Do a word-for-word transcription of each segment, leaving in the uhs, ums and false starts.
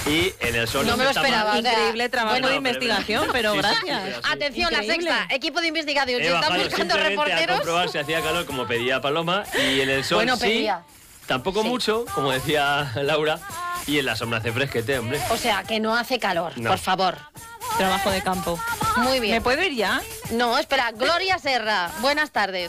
Y en el sol no me lo esperaba. O sea, increíble trabajo bueno, de investigación, pero sí, gracias. sí, sí, sí. Atención, Increíble. La Sexta, equipo de investigación. He Se están bajado buscando simplemente a reporteros. comprobar si hacía calor como pedía Paloma y en el sol Bueno, sí, pedía. tampoco Sí. mucho, como decía Laura, y en la sombra hace fresquete, hombre. O sea, que no hace calor, No. por favor. Trabajo de campo. Muy bien. ¿Me puedo ir ya? No, espera, Gloria Serra, buenas tardes.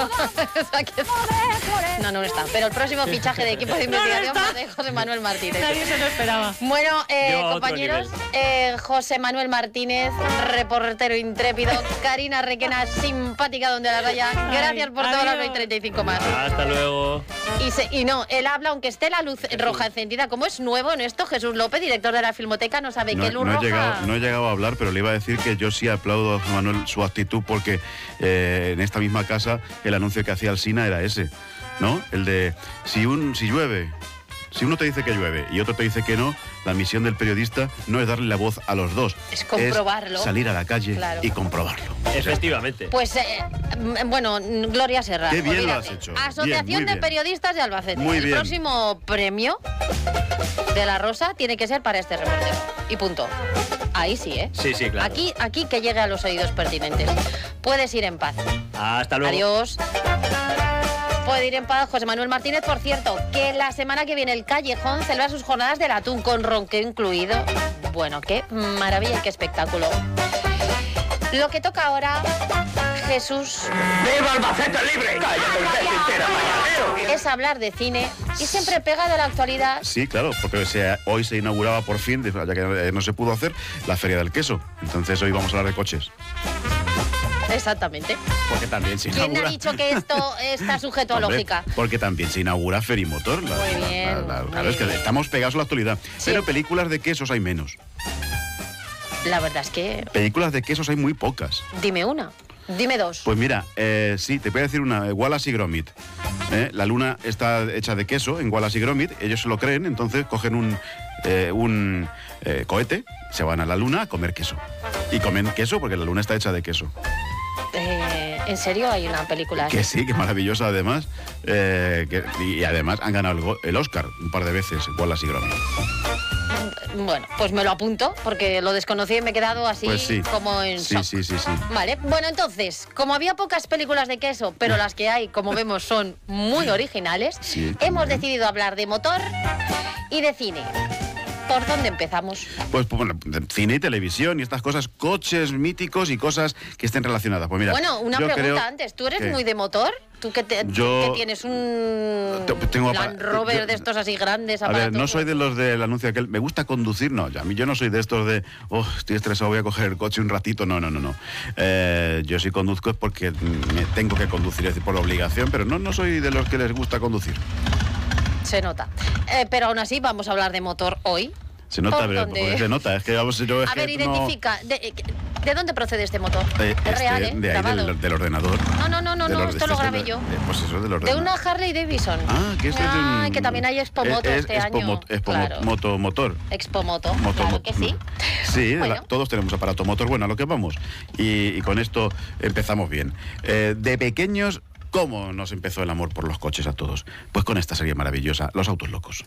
No, no, no está. Pero el próximo fichaje de equipo de No, no investigación está. va de José Manuel Martínez. Nadie se lo esperaba. Bueno, eh, Yo a otro compañeros, nivel. eh, José Manuel Martínez, reportero intrépido, Karina Requena, simpática donde la raya. Gracias por todo, las adiós. y treinta y cinco más. Hasta luego. Y, se- y no, él habla, aunque esté la luz roja encendida, como es nuevo en esto, Jesús López, director de la Filmoteca, no sabe No, qué luz no he roja... llegado, no he llegado a hablar, pero le iba a decir que yo sí aplaudo a Juan Manuel su actitud porque eh, en esta misma casa el anuncio que hacía Alsina era ese, ¿no? El de si un si llueve, si uno te dice que llueve y otro te dice que no, la misión del periodista no es darle la voz a los dos. Es comprobarlo. Es salir a la calle Claro. y comprobarlo. Efectivamente. Pues, eh, mm, bueno, Gloria Serra. Qué bien lo olvídate. has hecho. Asociación Bien, muy de bien. Periodistas de Albacete. Muy El bien. próximo premio de la Rosa tiene que ser para este reportero. Y punto. Ahí sí, ¿eh? Sí, sí, claro. Aquí, aquí que llegue a los oídos pertinentes. Puedes ir en paz. Hasta luego. Adiós. Puede ir en paz José Manuel Martínez, por cierto, que la semana que viene el Callejón celebra sus jornadas del atún con ronqueo incluido. Bueno, qué maravilla y qué espectáculo. Lo que toca ahora, Jesús, ¡Viva Albacete libre! ¡Cállate usted, tintera, mañanero! es hablar de cine y siempre pegado a la actualidad. Sí, claro, porque se- hoy se inauguraba por fin, ya que eh, no se pudo hacer, la Feria del Queso. Entonces hoy vamos a hablar de coches. Exactamente. Porque también se ¿Quién inaugura... ha dicho que esto está sujeto a Hombre, lógica? Porque también se inaugura Ferimotor. La, Muy la- bien, la- muy claro, es que bien. estamos pegados a la actualidad. Sí. Pero películas de quesos hay menos. La verdad es que... Películas de quesos hay muy pocas. Dime una, dime dos. Pues mira, eh, sí, te voy a decir una. eh, Wallace y Gromit. ¿eh? La luna está hecha de queso en Wallace y Gromit. Ellos se lo creen, entonces cogen un, eh, un eh, cohete, se van a la luna a comer queso. Y comen queso porque la luna está hecha de queso. Eh, ¿En serio hay una película así? Que sí, que maravillosa además. eh, que- y además han ganado el, go- el Oscar un par de veces, Wallace y Gromit. Bueno, pues me lo apunto porque lo desconocí y me he quedado así Pues sí. como en Sí, shock. sí, sí, sí. Vale, bueno, entonces, como había pocas películas de queso, pero las que hay, como vemos, son muy originales, Sí, hemos también. decidido hablar de motor y de cine. ¿Por dónde empezamos? Pues, pues, bueno, de cine y televisión y estas cosas, coches míticos y cosas que estén relacionadas. Pues mira, Bueno, una yo pregunta creo antes. ¿Tú eres que- muy de motor? ¿Tú que, te- Yo- que tienes un Te- tengo Land apara- Rover yo- de estos así grandes? A ver, no aparatosos? soy de los del anuncio aquel. Me gusta conducir, no. Ya, a mí yo no soy de estos de, oh, estoy estresado, voy a coger el coche un ratito. No, no, no, no. Eh, yo sí conduzco es porque me tengo que conducir, es decir, por obligación, pero no, no soy de los que les gusta conducir. Se nota. Eh, pero aún así vamos a hablar de motor hoy. Se nota, ¿Por pero dónde? porque se nota. Es que vamos, yo es A ver, que no- identifica. De, eh, ¿de dónde procede este motor? Eh, es este, real, ¿eh? de ahí, Grabado. del, del ordenador. No, no, no, no, Del no, orde- esto lo este es grabé del- yo. eh, Pues eso, del De ordenador. una Harley Davidson. Ah, que este es de un... Ay, que también hay Expo Moto es, este es año. Expo, Expo Claro. Moto Motor. Expo Moto, Moto, claro mo- que sí. Sí, Bueno. la- todos tenemos aparato motor. Bueno, a lo que vamos. Y, y con esto empezamos bien. Eh, de pequeños, ¿cómo nos empezó el amor por los coches a todos? Pues con esta serie maravillosa, Los Autos Locos.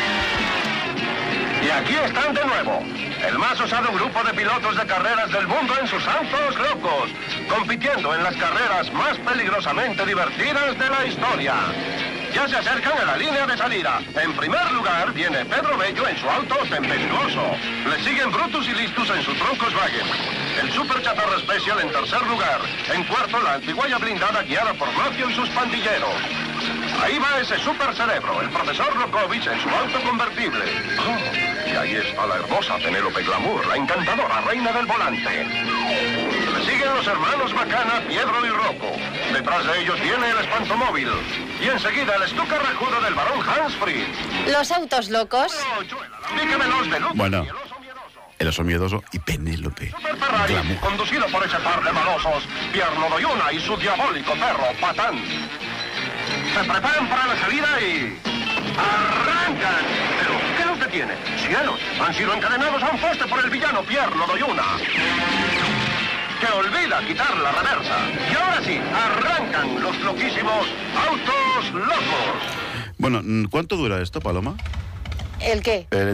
Y aquí están de nuevo, el más osado grupo de pilotos de carreras del mundo en sus autos locos, compitiendo en las carreras más peligrosamente divertidas de la historia. Ya se acercan a la línea de salida. En primer lugar viene Pedro Bello en su auto tempestuoso. Le siguen Brutus y Listus en su Volkswagen. El Super Chatarra Special en tercer lugar. En cuarto, la antiguaya blindada guiada por Mafio y sus pandilleros. Ahí va ese super cerebro, el profesor Rokovich en su auto convertible. Oh, y ahí está la hermosa Penélope Glamour, la encantadora reina del volante. Le siguen los hermanos Bacana, Piedro y Rocco. Detrás de ellos viene el espantomóvil. Y enseguida el estuca rajudo del barón Hans Fritz. Los autos locos. Pique veloz de Luke Bueno. y el oso miedoso. El oso miedoso y Penélope Super Ferrari, Glamour. conducido por ese par de malosos, Pierno Doyuna y su diabólico perro, Patán. Se preparan para la salida y... ¡arrancan! Pero, ¿qué es lo que tiene? ¡Cielos! Han sido encadenados a un poste por el villano Pierno Doyuna, que olvida quitar la reversa. Y ahora sí, arrancan los loquísimos autos locos. Bueno, ¿cuánto dura esto, Paloma? ¿El qué? El